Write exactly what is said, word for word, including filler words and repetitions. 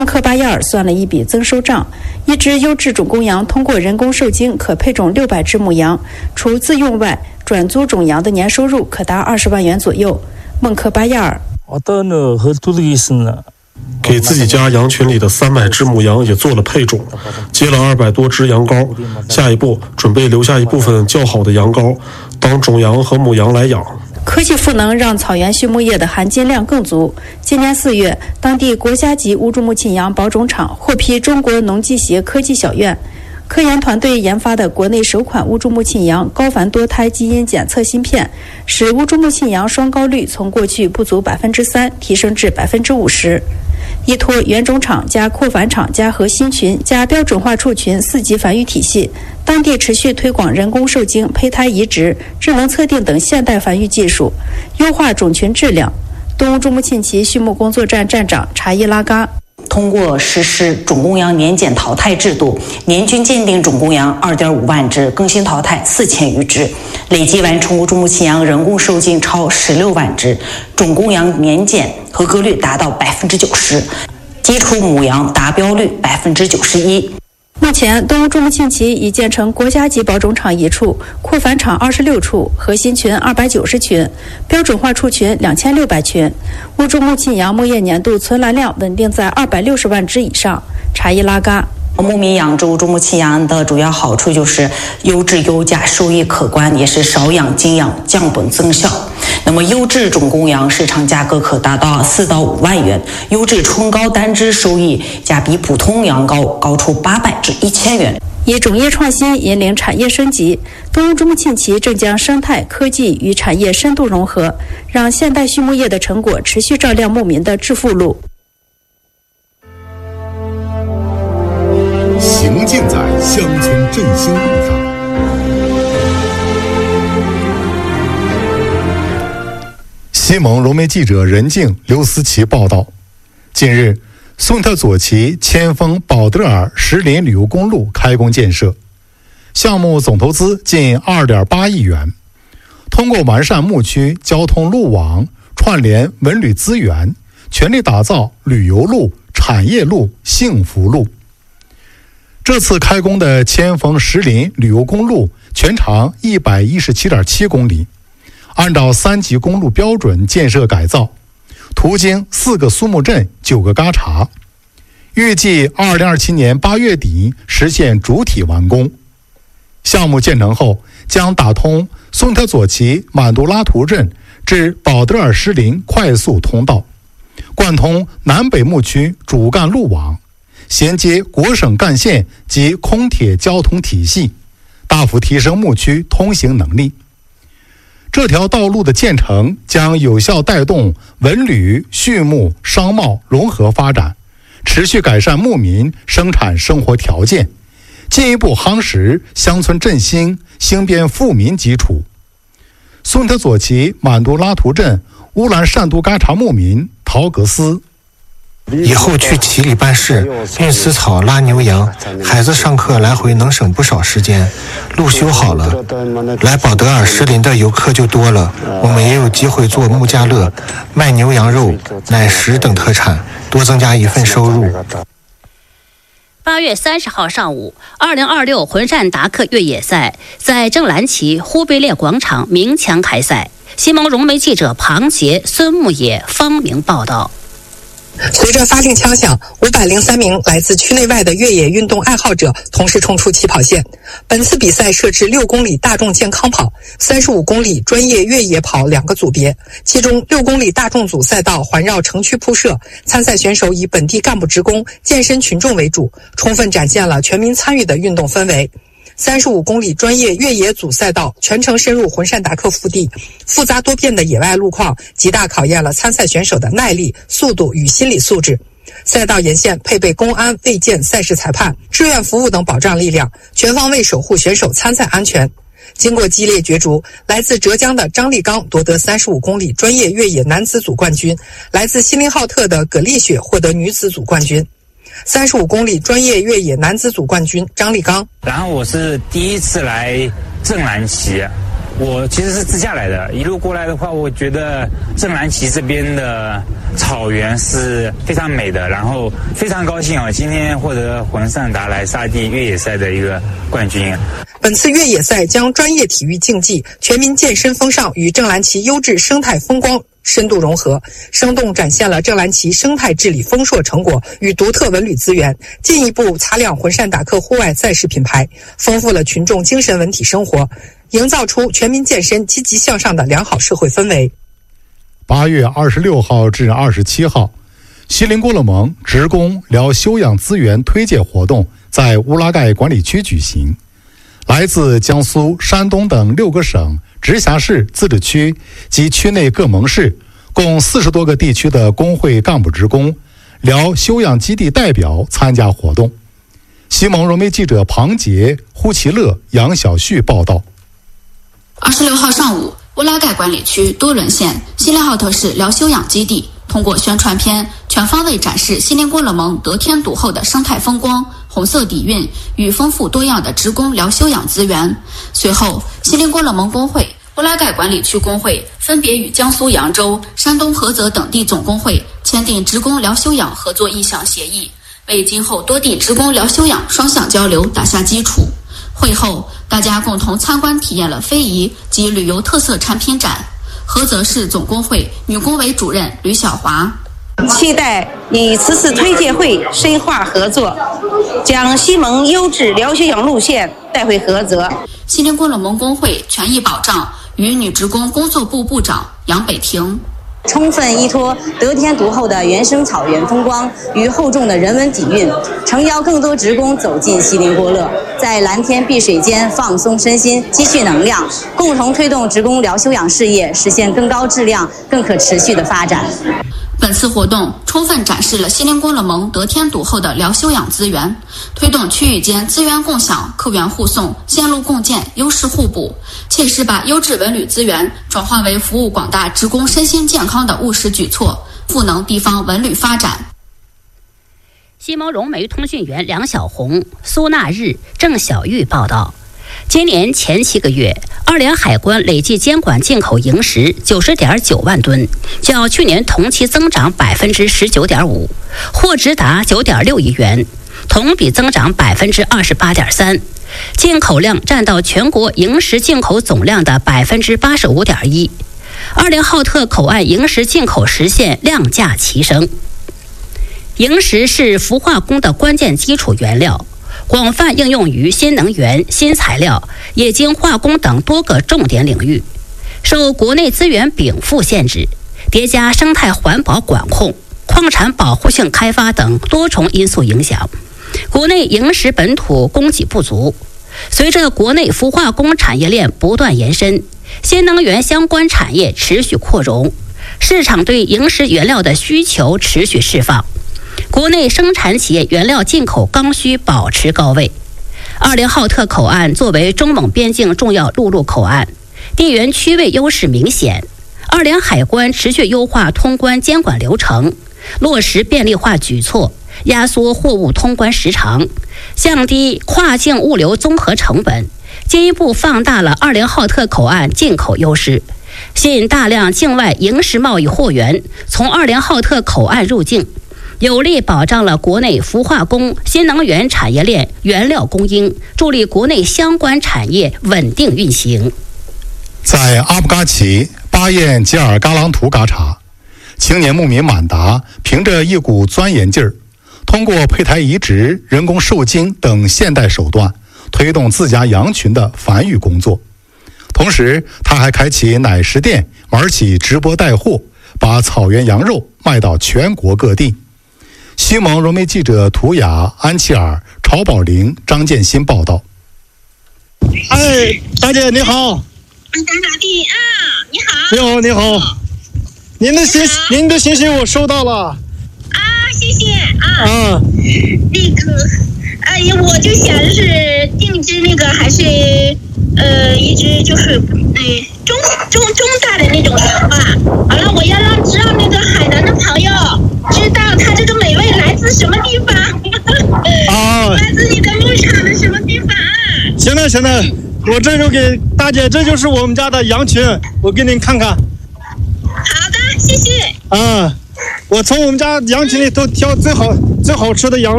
孟克巴亚尔算了一笔增收账，一只优质种公羊通过人工受精可配种六百只母羊，除自用外，转租种羊的年收入可达二十万元左右。孟克巴亚尔给自己家羊群里的三百只母羊也做了配种，接了二百多只羊羔，下一步准备留下一部分较好的羊羔当种羊和母羊来养。 科技赋能让草原畜牧业的含金量更足。今年四月，当地国家级乌珠穆沁羊保种场获批中国农技协科技小院，科研团队研发的国内首款乌珠穆沁羊高繁多胎基因检测芯片，使乌珠穆沁羊双羔率从过去不足百分之三提升至百分之五十。依托原种场加扩繁场加核心群加标准化畜群四级繁育体系，当地持续推广人工受精、胚胎移植、智能测定等现代繁育技术，优化种群质量。东乌珠穆沁旗畜牧工作站站长查伊拉嘎。 通过实施种公羊年检淘汰制度，年均鉴定种公羊二点五万只，更新淘汰四千余只，累计完成乌珠穆沁羊人工受精超十六万只，种公羊年检合格率达到百分之九十，基础母羊达标率百分之九十一。 目前，东乌珠穆沁旗已建成国家级保种场一处，扩繁场二十六处，核心群二百九十群，标准化畜群两千六百群。乌珠穆沁羊牧业年度存栏量稳定在二百六十万只以上。查伊拉嘎。 牧民养殖乌珠穆沁羊的主要好处就是优质优价，收益可观，也是少养精养，降本增效。那么优质种公羊市场价格可达到四到五万元，优质春羔单只收益价比普通羊羔高出八百至一千元。 以种业创新引领产业升级，东乌珠穆沁旗正将生态科技与产业深度融合，让现代畜牧业的成果持续照亮牧民的致富路。 行进在乡村振兴路上。西蒙融媒记者任静、刘思琪报道，近日，松特左旗千峰保德尔石林旅游公路开工建设，项目总投资近 二点八亿元。通过完善牧区交通路网，串联文旅资源，全力打造旅游路、产业路、幸福路。这次开工的千峰石林旅游公路全长 一百一十七点七公里，按照三级公路标准建设改造，途经四个苏木镇、九个嘎查，预计二零二七年八月底实现主体完工。项目建成后，将打通松特左旗满都拉图镇至保德尔石林快速通道，贯通南北牧区主干路网，衔接国省干线及空铁交通体系，大幅提升牧区通行能力。这条道路的建成将有效带动文旅、畜牧、商贸融合发展，持续改善牧民生产生活条件，进一步夯实乡村振兴、兴编富民基础。松特左旗满都拉图镇乌兰善都嘎查牧民陶格斯。 以后去旗里办事、运丝草、拉牛羊，孩子上课来回能省不少时间。路修好了，来保德尔石林的游客就多了，我们也有机会做牧家乐，卖牛羊肉、奶食等特产，多增加一份收入。 八月三十号上午，二零二六浑善达克越野赛在正蓝旗忽贝列广场鸣枪开赛。西蒙融媒记者庞杰、孙牧野、方明报道。 随着发令枪响，五百零三名来自区内外的越野运动爱好者同时冲出起跑线。本次比赛设置六公里大众健康跑、三十五公里专业越野跑两个组别，其中六公里大众组赛道环绕城区铺设，参赛选手以本地干部职工、健身群众为主，充分展现了全民参与的运动氛围。三十五公里专业越野组赛道全程深入浑善达克腹地，复杂多变的野外路况极大考验了参赛选手的耐力、速度与心理素质。赛道沿线配备公安、卫健、赛事裁判、志愿服务等保障力量，全方位守护选手参赛安全。经过激烈角逐，来自浙江的张立刚夺得三十五公里专业越野男子组冠军，来自锡林浩特的葛丽雪获得女子组冠军。三十五公里专业越野男子组冠军张立刚。 然后我是第一次来正蓝旗， 我其实是自驾来的，一路过来的话，我觉得正蓝旗这边的草原是非常美的，然后非常高兴啊，今天获得浑善达莱沙地越野赛的一个冠军。 本次越野赛将专业体育竞技、全民健身风尚与正蓝旗优质生态风光深度融合，生动展现了正蓝旗生态治理丰硕成果与独特文旅资源，进一步擦亮浑善达克户外赛事品牌，丰富了群众精神文体生活，营造出全民健身、积极向上的良好社会氛围。 八月二十六号至二十七号，锡林郭勒盟职工疗休养资源推介活动在乌拉盖管理区举行。来自江苏、山东等六个省、直辖市、自治区及区内各盟市，共四十多个地区的工会干部职工、疗休养基地代表参加活动。西盟融媒记者庞杰、呼其乐、杨小旭报道。 二十六号上午，乌拉盖管理区多伦县锡林浩特市疗休养基地通过宣传片全方位展示锡林郭勒盟得天独厚的生态风光、红色底蕴与丰富多样的职工疗休养资源。随后，锡林郭勒盟工会、乌拉盖管理区工会分别与江苏扬州、山东菏泽等地总工会签订职工疗休养合作意向协议，为今后多地职工疗休养双向交流打下基础。会后，大家共同参观体验了非遗及旅游特色产品展。菏泽市总工会女工委主任吕小华期待以此次推介会深化合作，将西盟优质疗休养路线带回菏泽。 锡林郭勒盟工会权益保障与女职工工作部部长杨北婷充分依托得天独厚的原生草原风光与厚重的人文底蕴，诚邀更多职工走进锡林郭勒，在蓝天碧水间放松身心，积蓄能量，共同推动职工疗休养事业实现更高质量、更可持续的发展。 本次活动充分展示了锡林郭勒盟得天独厚的疗休养资源，推动区域间资源共享、客源互送、线路共建、优势互补，切实把优质文旅资源转化为服务广大职工身心健康的务实举措，赋能地方文旅发展。 西盟融媒通讯员梁小红、苏纳日、郑小玉报道。今年前七个月，二连海关累计监管进口萤石九十点九万吨，较去年同期增长百分之十九点五，货值达九点六亿元，同比增长百分之二十八点三，进口量占到全国萤石进口总量的百分之八十五点一。二连浩特口岸萤石进口实现量价齐升。萤石是氟化工的关键基础原料，广泛应用于新能源、新材料、冶金化工等多个重点领域。受国内资源禀赋限制，叠加生态环保管控、矿产保护性开发等多重因素影响，国内萤石本土供给不足。随着国内氟化工产业链不断延伸，新能源相关产业持续扩容，市场对萤石原料的需求持续释放。国内生产企业原料进口刚需保持高位。二连浩特口岸作为中蒙边境重要陆路口岸，地缘区位优势明显。二连海关持续优化通关监管流程，落实便利化举措，压缩货物通关时长，降低跨境物流综合成本，进一步放大了二连浩特口岸进口优势，吸引大量境外萤石贸易货源从二连浩特口岸入境，有力保障了国内氟化工、新能源产业链原料供应，助力国内相关产业稳定运行。 在阿布嘎奇巴彦吉尔嘎朗图嘎查，青年牧民满达凭着一股钻研劲儿，通过胚胎移植、人工受精等现代手段，推动自家羊群的繁育工作。同时，他还开启奶食店，玩起直播带货，把草原羊肉卖到全国各地。西蒙融媒记者图雅、安琪尔、曹宝玲、张建新报道。 哎，大姐你好。 张大弟啊，你好。 你好，你好。您的信，您的信息我收到了。 啊，谢谢啊。 啊。 那个，哎呀，我就想是定制那个还是呃一只就是呃中中中大的那种羊吧。好了，我要让知道那个海南的朋友知道它这个美味来自什么地方。 啊。 来自你的牧场的什么地方啊？ 行了行了， 我这就给大姐，这就是我们家的羊群，我给您看看。 好的，谢谢。 啊，我从我们家羊群里头挑最好最好吃的羊肉。